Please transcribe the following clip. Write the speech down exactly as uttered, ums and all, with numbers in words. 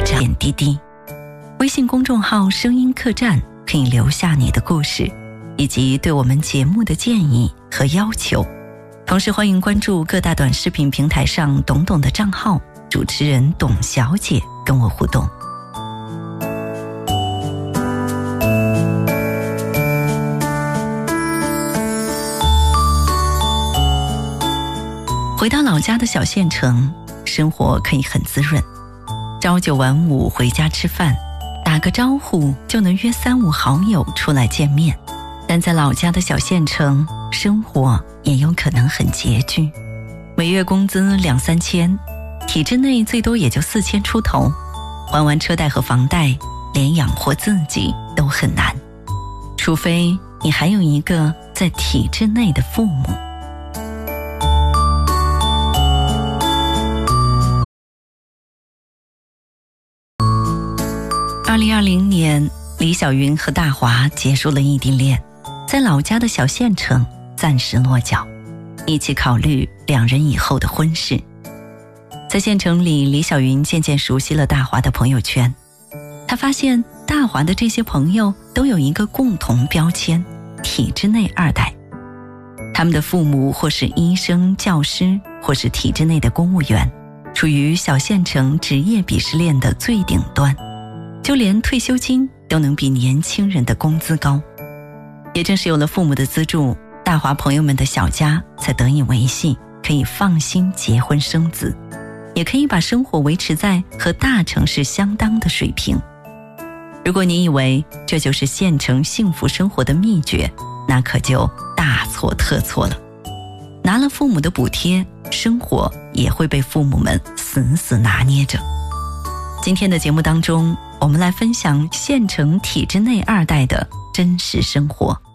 站点滴滴。微信公众号声音客栈可以留下你的故事以及对我们节目的建议和要求，同时欢迎关注各大短视频平台上董董的账号，主持人董小姐跟我互动。回到老家的小县城，生活可以很滋润，朝九晚五回家吃饭，打个招呼就能约三五好友出来见面。但在老家的小县城，生活也有可能很拮据，每月工资两三千，体制内最多也就四千出头，还完车贷和房贷，连养活自己都很难，除非你还有一个在体制内的父母。二零二零年，李小云和大华结束了异地恋，在老家的小县城暂时落脚，一起考虑两人以后的婚事。在县城里，李小云渐渐熟悉了大华的朋友圈，她发现大华的这些朋友都有一个共同标签：体制内二代。他们的父母或是医生、教师，或是体制内的公务员，处于小县城职业鄙视链的最顶端，就连退休金都能比年轻人的工资高。也正是有了父母的资助，大华朋友们的小家才得以维系，可以放心结婚生子，也可以把生活维持在和大城市相当的水平。如果你以为这就是县城幸福生活的秘诀，那可就大错特错了。拿了父母的补贴，生活也会被父母们死死拿捏着。今天的节目当中，我们来分享县城体制内二代的真实生活。